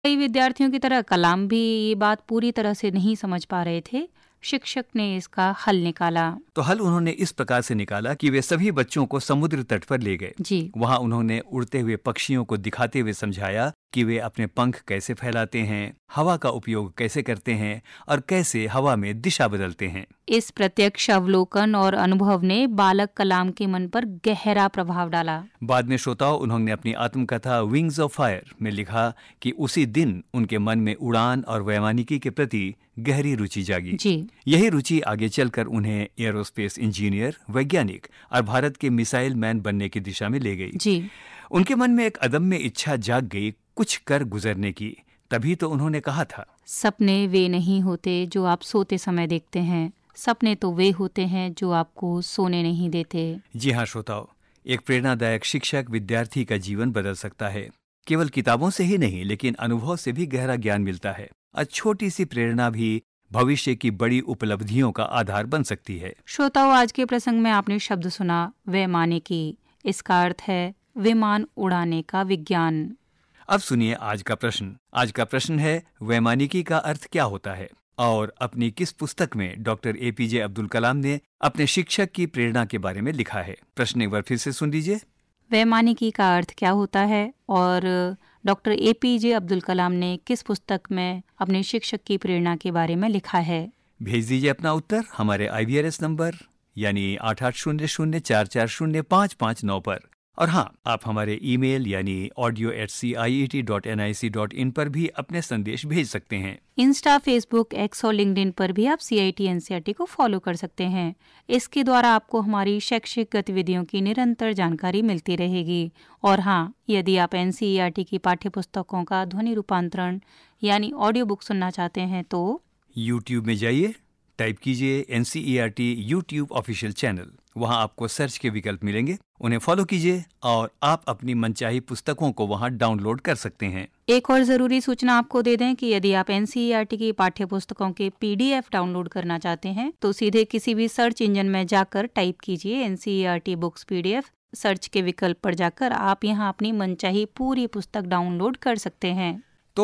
कई विद्यार्थियों की तरह कलाम भी ये बात पूरी तरह से नहीं समझ पा रहे थे। शिक्षक ने इसका हल निकाला। तो हल उन्होंने इस प्रकार से निकाला कि वे सभी बच्चों को समुद्र तट पर ले गए। जी। वहां उन्होंने उड़ते हुए पक्षियों को दिखाते हुए समझाया कि वे अपने पंख कैसे फैलाते हैं, हवा का उपयोग कैसे करते हैं और कैसे हवा में दिशा बदलते हैं। इस प्रत्यक्ष अवलोकन और अनुभव ने बालक कलाम के मन पर गहरा प्रभाव डाला। बाद में श्रोताओं, उन्होंने अपनी आत्मकथा विंग्स ऑफ फायर में लिखा कि उसी दिन उनके मन में उड़ान और वैमानिकी के प्रति गहरी रुचि जागी। जी। यही रुचि आगे चलकर उन्हें एरोस्पेस इंजीनियर, वैज्ञानिक और भारत के मिसाइल मैन बनने की दिशा में ले गई। जी। उनके मन में एक अदम्य इच्छा जाग गई कुछ कर गुजरने की। तभी तो उन्होंने कहा था, सपने वे नहीं होते जो आप सोते समय देखते हैं, सपने तो वे होते हैं जो आपको सोने नहीं देते। जी हाँ श्रोताओ, एक प्रेरणादायक शिक्षक विद्यार्थी का जीवन बदल सकता है। केवल किताबों से ही नहीं, लेकिन अनुभव से भी गहरा ज्ञान मिलता है और छोटी सी प्रेरणा भी भविष्य की बड़ी उपलब्धियों का आधार बन सकती है। श्रोताओं, आज के प्रसंग में आपने शब्द सुना वैमानिकी। इसका अर्थ है विमान उड़ाने का विज्ञान। अब सुनिए आज का प्रश्न। आज का प्रश्न है, वैमानिकी का अर्थ क्या होता है और अपनी किस पुस्तक में डॉक्टर एपीजे अब्दुल कलाम ने अपने शिक्षक की प्रेरणा के बारे में लिखा है। प्रश्न एक बार फिर से सुन लीजिए। वैमानिकी का अर्थ क्या होता है और डॉक्टर एपीजे अब्दुल कलाम ने किस पुस्तक में अपने शिक्षक की प्रेरणा के बारे में लिखा है। भेज दीजिए अपना उत्तर हमारे IVRS नंबर यानी 8800440559 पर। और हाँ, आप हमारे ईमेल यानी audio@ciet.nic.in पर भी अपने संदेश भेज सकते हैं। इंस्टा, फेसबुक, एक्स और लिंक्डइन पर भी आप CIT NCERT को फॉलो कर सकते हैं। इसके द्वारा आपको हमारी शैक्षिक गतिविधियों की निरंतर जानकारी मिलती रहेगी। और हाँ, यदि आप NCERT की पाठ्यपुस्तकों का ध्वनि रूपांतरण यानी ऑडियो बुक सुनना चाहते हैं तो YouTube में जाइए, टाइप कीजिए NCERT YouTube ऑफिशियल चैनल। वहां आपको सर्च के विकल्प मिलेंगे, उन्हें फॉलो कीजिए और आप अपनी मनचाही पुस्तकों को वहां डाउनलोड कर सकते हैं। एक और जरूरी सूचना आपको दे दें कि यदि आप NCERT की पाठ्यपुस्तकों के PDF डाउनलोड करना चाहते हैं तो सीधे किसी भी सर्च इंजन में जाकर टाइप कीजिए NCERT बुक्स PDF। सर्च के विकल्प पर जाकर आप यहां अपनी मनचाही पूरी पुस्तक डाउनलोड कर सकते हैं। तो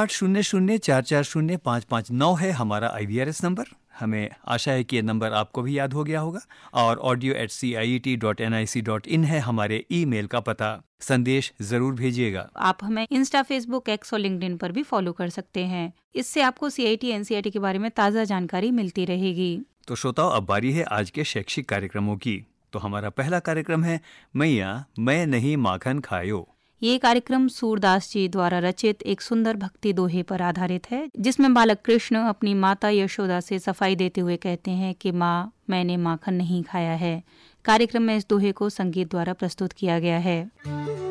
8800440559 है हमारा IVRS नंबर। हमें आशा है कि ये नंबर आपको भी याद हो गया होगा। और audio@ciet.nic.in है हमारे ईमेल का पता। संदेश जरूर भेजिएगा। आप हमें इंस्टा, फेसबुक, एक्स और लिंक्डइन पर भी फॉलो कर सकते हैं। इससे आपको CIT NCERT के बारे में ताज़ा जानकारी मिलती रहेगी। तो श्रोताओ, अब बारी है आज के शैक्षिक कार्यक्रमों की। तो हमारा पहला कार्यक्रम है मैया मैं नहीं माखन खायो। ये कार्यक्रम सूरदास जी द्वारा रचित एक सुंदर भक्ति दोहे पर आधारित है, जिसमें बालक कृष्ण अपनी माता यशोदा से सफाई देते हुए कहते हैं कि माँ, मैंने माखन नहीं खाया है। कार्यक्रम में इस दोहे को संगीत द्वारा प्रस्तुत किया गया है।